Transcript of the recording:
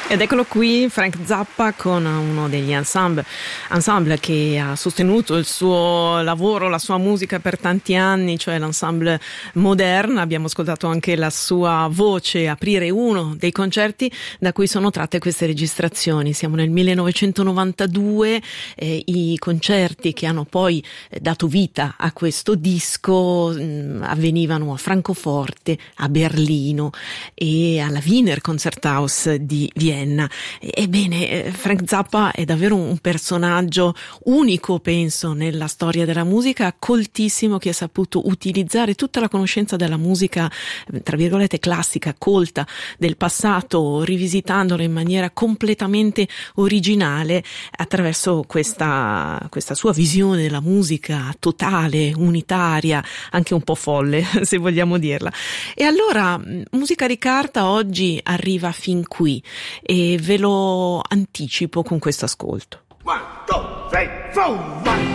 Ed eccolo qui Frank Zappa con uno degli ensemble che ha sostenuto il suo lavoro, la sua musica per tanti anni, cioè l'ensemble Modern. Abbiamo ascoltato anche la sua voce aprire uno dei concerti da cui sono tratte queste registrazioni. Siamo nel 1992, i concerti che hanno poi dato vita a questo disco avvenivano a Francoforte, a Berlino e alla Wiener Concerthaus di Vienna. Ebbene, Frank Zappa è davvero un personaggio unico, penso, nella storia della musica, coltissimo, che ha saputo utilizzare tutta la conoscenza della musica, tra virgolette, classica, colta del passato, rivisitandola in maniera completamente originale attraverso questa sua visione della musica totale, unitaria, anche un po' folle, se vogliamo dirla. E allora, Musica di Carta oggi arriva fin qui e ve lo anticipo con questo ascolto. 1, 2, 3, 4, 1.